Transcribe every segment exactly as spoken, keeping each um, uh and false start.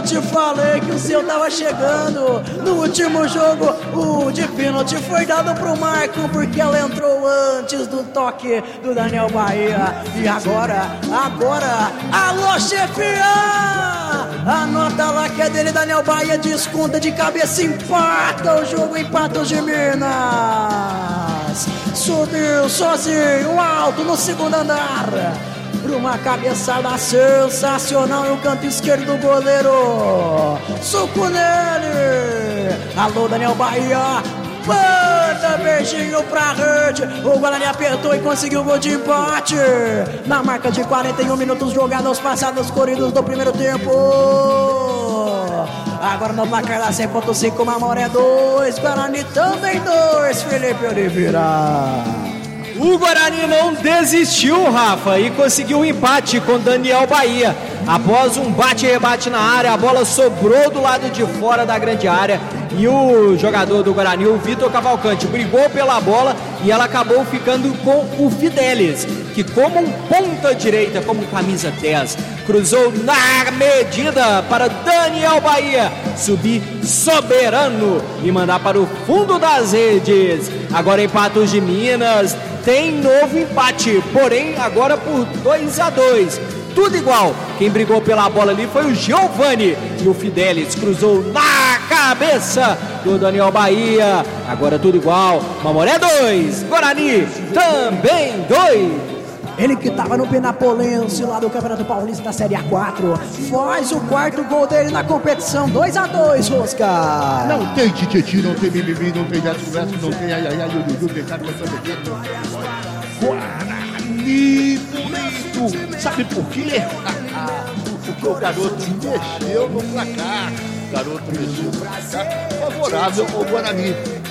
te falei que o seu tava chegando. No último jogo, o de pênalti foi dado pro Marco, porque ela entrou antes do toque do Daniel Bahia. E agora, agora, alô chefia! Anota lá que é dele, Daniel Bahia desconta de cabeça, empata o jogo, empata os de Minas. Subiu sozinho, alto no segundo andar, por uma cabeçada sensacional no canto esquerdo do goleiro. Suco nele. Alô, Daniel Bahia. Manda beijinho pra rede. O Guarani apertou e conseguiu o gol de empate. Na marca de quarenta e um minutos jogados passados corridos do primeiro tempo. Agora no placar da cem ponto cinco, Mamoré dois, Guarani também dois, Felipe Oliveira. O Guarani não desistiu, Rafa, e conseguiu um empate com Daniel Bahia. Após um bate e rebate na área, a bola sobrou do lado de fora da grande área e o jogador do Guarani, o Vitor Cavalcante, brigou pela bola e ela acabou ficando com o Fidelis, que como um ponta direita, como camisa dez, cruzou na medida para Daniel Bahia subir soberano e mandar para o fundo das redes. Agora em Patos de Minas tem novo empate, porém agora por dois a dois. Tudo igual. Quem brigou pela bola ali foi o Giovani e o Fidelis cruzou na cabeça do Daniel Bahia. Agora tudo igual. Mamoré dois, Guarani também dois. Ele que tava no Penapolense lá do Campeonato Paulista da Série A quatro faz o quarto gol dele na competição. Dois a dois, Rosca. Não tem tititi, não tem mimimi, não tem gato verso, não tem ai ai ai, o Dudu, tem cara, Guarani bonito. Sabe por quê? Porque o garoto mexeu no placar. O garoto mexeu no placar favorável ao Guarani.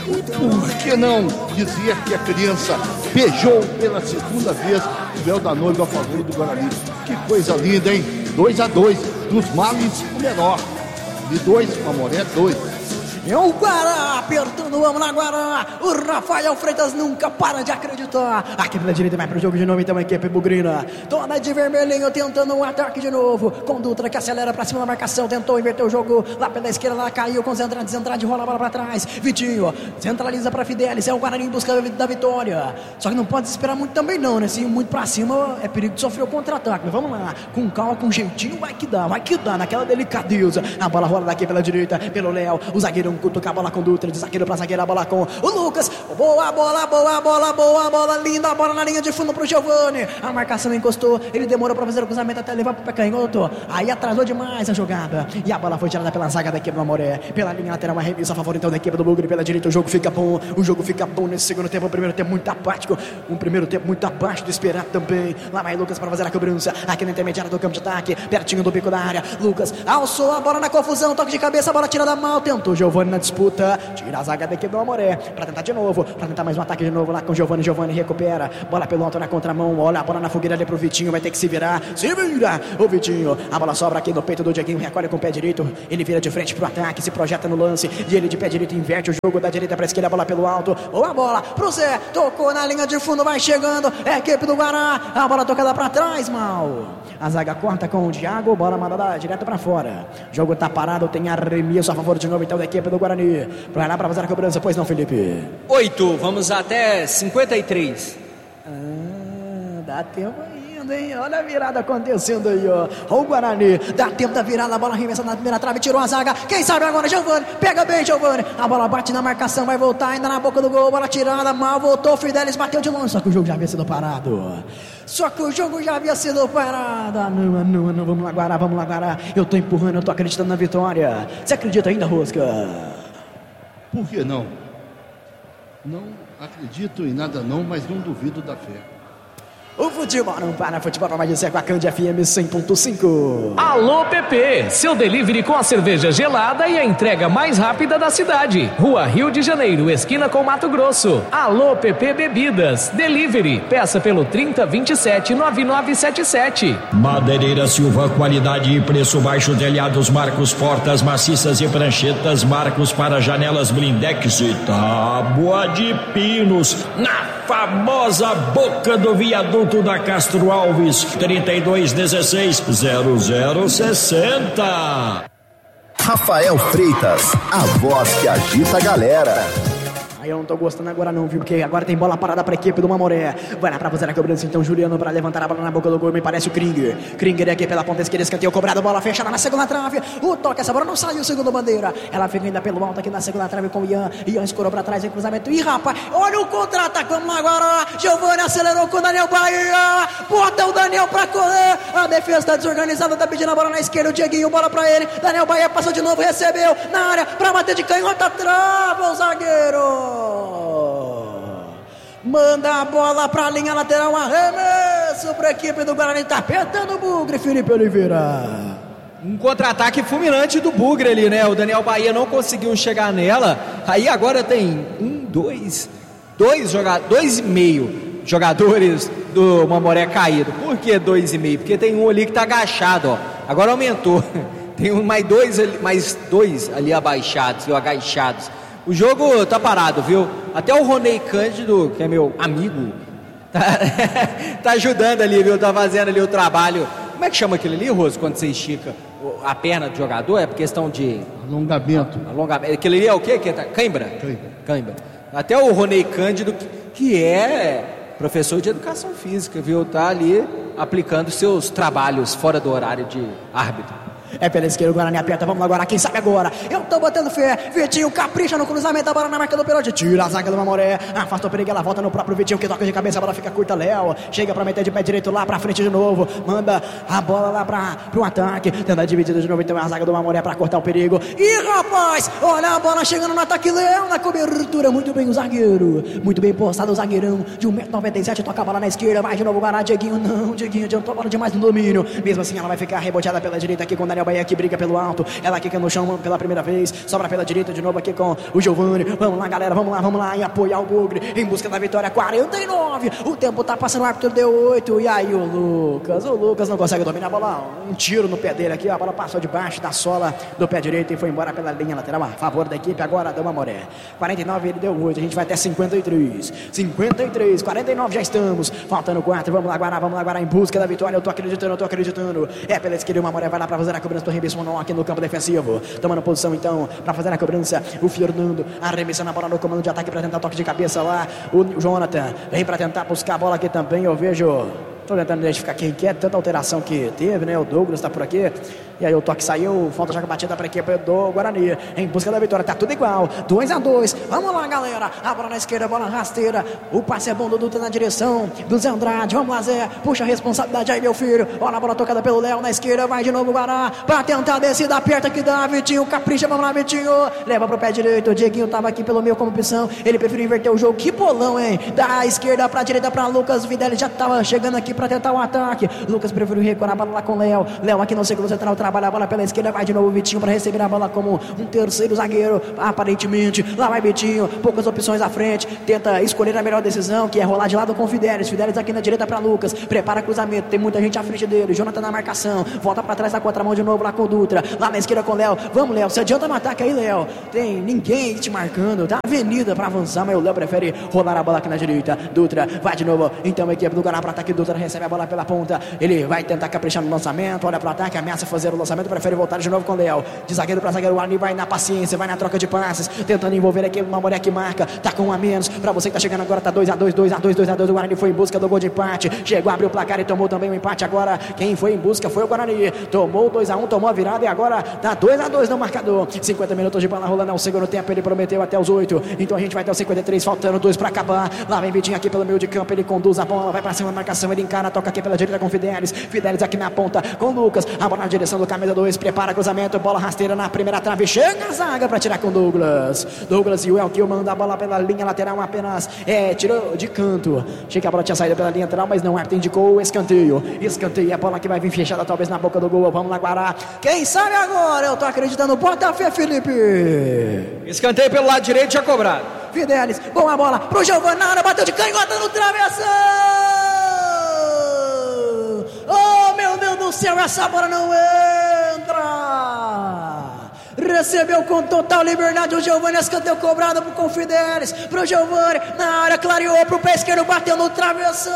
Por que não dizer que a criança beijou pela segunda vez o véu da noiva a favor do Guarani? Que coisa linda, hein? dois a dois, dos males o menor. De dois, Mamoré dois. É o Guará apertando, vamos lá, Guará. O Rafael Freitas nunca para de acreditar. Aqui pela direita vai pro jogo de novo, então a equipe bugrina. Toda de vermelhinho tentando um ataque de novo. Com Dutra que acelera pra cima da marcação, tentou inverter o jogo. Lá pela esquerda, lá caiu com Zendrade, Zendrade rola a bola pra trás. Vitinho centraliza pra Fidelis, é o Guarani em busca da vitória. Só que não pode esperar muito também não, né? Se ir muito pra cima é perigo de sofrer o contra-ataque. Mas vamos lá, com calma, com jeitinho, vai que dá, vai que dá, naquela delicadeza. A bola rola daqui pela direita, pelo Léo, o zagueiro cutuca a bola com Dutra, de zagueiro pra zagueiro, a bola com o Lucas. Boa bola, boa bola, boa bola, linda bola na linha de fundo pro Giovani. A marcação encostou, ele demorou pra fazer o cruzamento até levar pro pé canhoto. Aí atrasou demais a jogada. E a bola foi tirada pela zaga da equipe do Mamoré. Pela linha lateral, uma revista a favor então da equipe do Bugre. Pela direita o jogo fica bom, o jogo fica bom nesse segundo tempo. O primeiro tempo muito apático, um primeiro tempo muito abaixo do esperado também. Lá vai Lucas para fazer a cobrança, aqui na intermediária do campo de ataque, pertinho do bico da área. Lucas alçou a bola na confusão, toque de cabeça, a bola tirada mal, tentou Giovani na disputa. Tira a zaga da equipe do Mamoré pra tentar de novo, pra tentar mais um ataque de novo lá com Giovani. Giovani recupera, bola pelo alto na contramão, olha a bola na fogueira ali pro Vitinho, vai ter que se virar, se vira o Vitinho, a bola sobra aqui no peito do Dieguinho, recolhe com o pé direito, ele vira de frente pro ataque, se projeta no lance, e ele de pé direito inverte o jogo da direita pra esquerda, a bola pelo alto, ou a bola pro Zé, tocou na linha de fundo, vai chegando, é a equipe do Guará, a bola tocada pra trás, mal, a zaga corta com o Thiago, bola mandada direto pra fora, o jogo tá parado, tem arremesso a favor de novo então da equipe do Guarani, pra lá pra fazer a cobrança, pois não, Felipe? Oito, vamos até cinquenta e três. Ah, dá tempo ainda, hein? Olha a virada acontecendo aí, ó. Ó o Guarani, dá tempo da virada, a bola arremessada na primeira trave, tirou a zaga. Quem sabe agora, Giovani, pega bem, Giovani. A bola bate na marcação, vai voltar ainda na boca do gol, bola tirada, mal, voltou, Fidelis bateu de longe, só que o jogo já havia sido parado. Só que o jogo já havia sido parado. Ah, não, não, não, vamos lá, Guará, vamos lá, Guará. Eu tô empurrando, eu tô acreditando na vitória. Você acredita ainda, Rosca? Por que não? Não acredito em nada não, mas não duvido da fé. O futebol não para, futebol para mais de ser com a Cândia F M cem ponto cinco. Alô P P, seu delivery com a cerveja gelada e a entrega mais rápida da cidade. Rua Rio de Janeiro, esquina com Mato Grosso. Alô P P Bebidas, delivery, peça pelo trinta, vinte e sete, noventa e nove setenta e sete. Madeireira Silva, qualidade e preço baixo, telhados, marcos, portas maciças e pranchetas, marcos para janelas blindex e tábua de pinos. Na famosa boca do viaduto da Castro Alves, trinta e dois dezesseis, zero zero sessenta. Rafael Freitas, a voz que agita a galera. Eu não tô gostando agora não, viu? Porque agora tem bola parada pra equipe do Mamoré. Vai lá pra fazer a cobrança então, Juliano, pra levantar a bola na boca do gol. Me parece o Kringer. Kringer aqui pela ponta esquerda, escanteio cobrado, bola fechada na segunda trave. O toque, essa bola não saiu, segundo bandeira. Ela fica ainda pelo alto aqui na segunda trave com o Ian. Ian escorou pra trás em cruzamento. Ih, rapaz, olha o contra-ataque, vamos lá agora. Giovani acelerou com o Daniel Bahia. Bota o Daniel pra correr. A defesa tá desorganizada, tá pedindo a bola na esquerda. O Dieguinho, bola pra ele. Daniel Bahia passou de novo, recebeu na área pra bater de canhota, trava o zagueiro. Manda a bola pra linha lateral, arremesso pra equipe do Guarani, tá apertando o Bugre, Felipe Oliveira. Um contra-ataque fulminante do Bugre ali, né? O Daniel Bahia não conseguiu chegar nela. Aí agora tem um, dois, dois jogadores, dois e meio jogadores do Mamoré caído. Por que dois e meio? Porque tem um ali que tá agachado, ó. Agora aumentou. Tem um, mais dois ali, mais dois ali abaixados, viu? Agachados. O jogo tá parado, viu? Até o Ronei Cândido, que é meu amigo, tá, tá ajudando ali, viu? Tá fazendo ali o trabalho. Como é que chama aquele ali, Roso, quando você estica a perna do jogador? É por questão de... Alongamento. Alongamento. Aquele ali é o quê? Cãibra? Cãibra. Cãibra. Até o Ronei Cândido, que é professor de educação física, viu? Tá ali aplicando seus trabalhos fora do horário de árbitro. É pela esquerda, o Guarani aperta, vamos lá agora, quem sabe agora? Eu tô botando fé, Vitinho capricha no cruzamento, a bola na marca do Perotti, tira a zaga do Mamoré, afasta o perigo, ela volta no próprio Vitinho, que toca de cabeça, a bola fica curta, Léo, chega pra meter de pé direito lá pra frente de novo, manda a bola lá pra, pro ataque, tenta dividir de novo, então é a zaga do Mamoré pra cortar o perigo, e rapaz, olha a bola chegando no ataque, Léo na cobertura, muito bem o zagueiro, muito bem postado o zagueirão, de um metro e noventa e sete, toca a bola na esquerda, vai de novo o Guarani, Dieguinho, não, Dieguinho adiantou a bola demais no domínio, mesmo assim ela vai ficar reboteada pela direita aqui com o Daniel Bahia, que briga pelo alto, ela quica no chão pela primeira vez, sobra pela direita de novo aqui com o Giovani, vamos lá galera, vamos lá, vamos lá, e apoiar o Bugre, em busca da vitória, quarenta e nove, o tempo tá passando, o árbitro deu oito, e aí o Lucas, o Lucas não consegue dominar a bola, um tiro no pé dele aqui, a bola passou debaixo da sola do pé direito e foi embora pela linha lateral, a favor da equipe agora do Mamoré, quarenta e nove ele deu oito, a gente vai até cinquenta e três, cinquenta e três, quarenta e nove já estamos, faltando quatro, vamos lá agora, vamos lá agora, em busca da vitória, eu tô acreditando, eu tô acreditando, é pela esquerda, o Mamoré vai lá pra fazer a cobrança do arremesso aqui no campo defensivo, tomando posição então para fazer a cobrança, o Fernando arremessando a bola no comando de ataque para tentar toque de cabeça lá, o Jonathan vem para tentar buscar a bola aqui também, eu vejo, tô tentando identificar quem quer, tanta alteração que teve, né, o Douglas tá por aqui, e aí o toque saiu, falta já batida para a equipe do Guarani, em busca da vitória, tá tudo igual, dois a dois, vamos lá galera, a bola na esquerda, a bola rasteira, o passe é bom do Dutra na direção do Zé Andrade, vamos lá Zé, puxa a responsabilidade aí meu filho, olha a bola tocada pelo Léo na esquerda, vai de novo o Guará, para tentar descida, aperta que dá, Vitinho, capricha, vamos lá Vitinho, leva pro pé direito, o Dieguinho tava aqui pelo meio como opção, ele preferiu inverter o jogo, que bolão hein, da esquerda pra direita pra Lucas, Vidal já tava chegando aqui pra tentar o ataque, Lucas preferiu recuar a bola lá com o Léo, Léo aqui no segundo central, trabalha a bola pela esquerda, vai de novo o Vitinho para receber a bola como um terceiro zagueiro, aparentemente, lá vai Vitinho, poucas opções à frente, tenta escolher a melhor decisão, que é rolar de lado com o Fidelis, Fidelis aqui na direita para Lucas, prepara cruzamento, tem muita gente à frente dele, Jonathan na marcação, volta para trás da contramão de novo lá com o Dutra, lá na esquerda com o Léo, vamos Léo, se adianta no ataque aí Léo, tem ninguém te marcando, tá avenida para avançar, mas o Léo prefere rolar a bola aqui na direita, Dutra, vai de novo, então a equipe do Guará para ataque, Dutra recebe a bola pela ponta, ele vai tentar caprichar no lançamento, olha para o ataque, ameaça fazer o lançamento, prefere voltar de novo com o Léo, de zagueiro para zagueiro, o Arni vai na paciência, vai na troca de passes, tentando envolver aqui o Mamoré que marca, tá com um a menos, para você que tá chegando agora, tá dois a dois, dois a dois, dois a dois, o Guarani foi em busca do gol de empate, chegou a abrir o placar e tomou também o empate, agora quem foi em busca foi o Guarani, tomou dois a um, tomou a virada e agora tá dois a dois no marcador, cinquenta minutos de bola rolando ao segundo tempo, ele prometeu até os oito, então a gente vai até os cinquenta e três, faltando dois para acabar, lá vem Vitinho aqui pelo meio de campo, ele conduz a bola, vai para cima da marcação, ele encara, toca aqui pela direita com Fidelis, Fidelis aqui na ponta com Lucas, a bola na direção do camisa dois, prepara cruzamento, bola rasteira na primeira trave, chega a zaga para tirar com Douglas, Douglas e o Elkio manda a bola pela linha lateral apenas, é, tirou de canto, achei que a bola tinha saído pela linha lateral, mas não, o árbitro indicou o escanteio, escanteio, a bola que vai vir fechada talvez na boca do gol, vamos lá Guará, quem sabe agora, eu tô acreditando, bota fé Felipe, escanteio pelo lado direito já cobrado, Fidelis, boa bola pro Giovani, na área, bateu de canhota no travessão, oh meu Deus do céu, essa bola não entra, recebeu com total liberdade o Giovani, escanteio cobrado pro Confidelis, pro Giovani, na área, clareou pro pé esquerdo, bateu no travessão,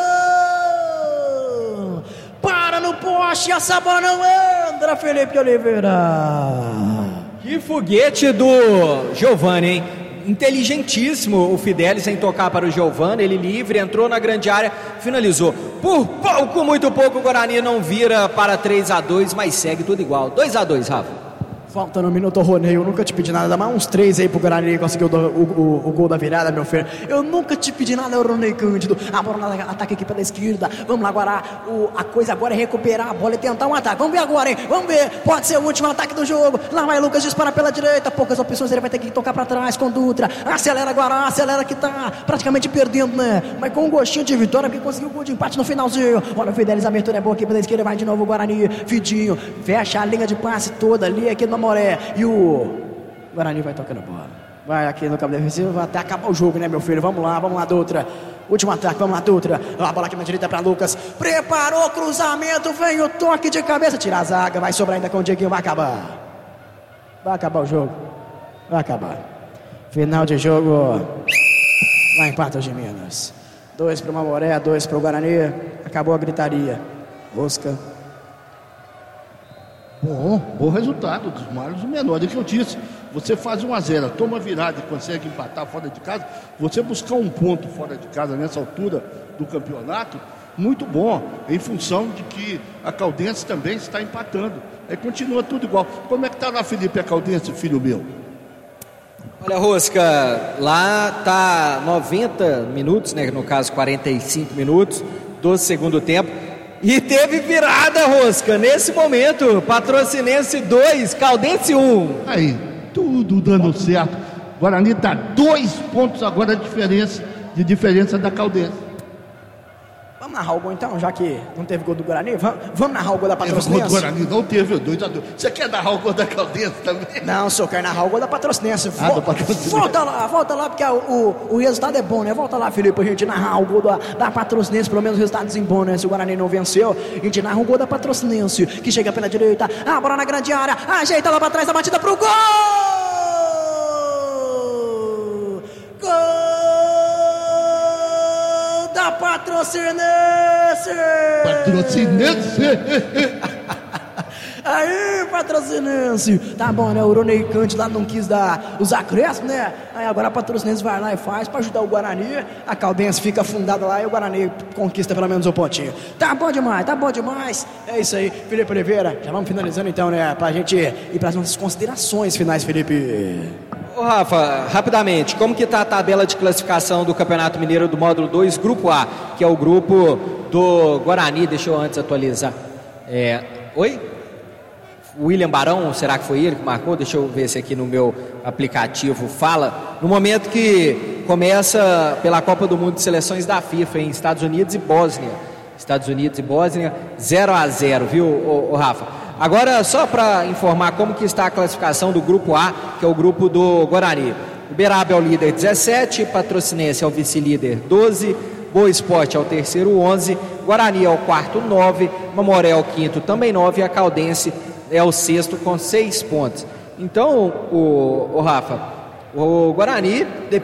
para no poste, essa bola não entra, Felipe Oliveira. Que foguete do Giovani, hein? Inteligentíssimo o Fidelis em tocar para o Giovani, ele livre, entrou na grande área, finalizou. Por pouco, muito pouco, o Guarani não vira para três a dois, mas segue tudo igual. dois a dois, Rafa. Faltando um minuto, Ronei, eu nunca te pedi nada, dá mais uns três aí pro Guarani conseguir o, o, o, o gol da virada, meu filho. Eu nunca te pedi nada, Ronei Cândido. A bola no ataque aqui pela esquerda. Vamos lá, Guará. O, a coisa agora é recuperar a bola e tentar um ataque. Vamos ver agora, hein? Vamos ver. Pode ser o último ataque do jogo. Lá vai Lucas, dispara pela direita. Poucas opções, ele vai ter que tocar pra trás com Dutra. Acelera, Guará, acelera que tá praticamente perdendo, né? Mas com um gostinho de vitória, porque conseguiu o gol de empate no finalzinho. Olha o Fidelis, a abertura é boa aqui pela esquerda. Vai de novo o Guarani. Fidinho. Fecha a linha de passe toda ali aqui no Amoré. E o O Guarani vai tocando bola. Vai aqui no campo defensivo, vai até acabar o jogo, né, meu filho? Vamos lá, vamos lá, Dutra. Último ataque, vamos lá, Dutra. A bola aqui na direita para Lucas. Preparou o cruzamento, vem o toque de cabeça. Tira a zaga, vai sobrar ainda com o Dieguinho, vai acabar. Vai acabar o jogo. Vai acabar. Final de jogo. Lá em Patos de Minas. Dois para o Mamoré, dois para o Guarani. Acabou a gritaria. Busca. Bom, bom resultado dos maiores, o menor do que eu disse. Você faz um a zero, toma virada e consegue empatar fora de casa. Você buscar um ponto fora de casa nessa altura do campeonato, muito bom, em função de que a Caldense também está empatando. Aí continua tudo igual. Como é que está lá, Felipe, a Caldense, filho meu? Olha, Rosca, lá tá noventa minutos, né? No caso quarenta e cinco minutos do segundo tempo. E teve virada, Rosca, nesse momento. Patrocinense dois, Caldense um. Aí, tudo dando certo. Guarani está dois pontos agora de diferença, de diferença da Caldense. Vamos narrar o gol então, já que não teve gol do Guarani? Vamos, vamos narrar o gol da Patrocinense? O gol do Guarani não teve, dois a dois. Você quer narrar o gol da Caldense também? Não, senhor, quer narrar o gol da Patrocinense. Ah, do Patrocinense. Volta lá, volta lá, porque o, o, o resultado é bom, né? Volta lá, Felipe, pra gente narrar o gol da, da Patrocinense, pelo menos o resultado é bom, né? Se o Guarani não venceu, a gente narra o gol da Patrocinense, que chega pela direita, a bola na grande área, ajeita lá pra trás, a batida pro gol! Gol da Patrocinense! Patrocinense! Aí, Patrocinense! Tá bom, né? O Ronei Cante lá não quis dar os acréscimos, né? Aí agora a Patrocinense vai lá e faz pra ajudar o Guarani. A Caldense fica afundada lá e o Guarani conquista pelo menos um pontinho. Tá bom demais, tá bom demais. É isso aí, Felipe Oliveira. Já vamos finalizando então, né? Pra gente ir pras nossas considerações finais, Felipe. Ô Rafa, rapidamente, como que tá a tabela de classificação do Campeonato Mineiro do módulo dois, Grupo A, que é o grupo do Guarani? Deixa eu antes atualizar. É... Oi? William Barão, será que foi ele que marcou? Deixa eu ver se aqui no meu aplicativo fala. No momento que começa pela Copa do Mundo de Seleções da FIFA em Estados Unidos e Bósnia. Estados Unidos e Bósnia, zero a zero, viu, ô, ô Rafa? Agora, só para informar como que está a classificação do Grupo A, que é o grupo do Guarani. Uberaba é o líder, dezessete, Patrocinense é o vice-líder, doze, Boa Esporte é o terceiro, onze, Guarani é o quarto, nove, Mamoré é o quinto, também nove, e a Caldense é o sexto com seis pontos. Então, o, o Rafa, o Guarani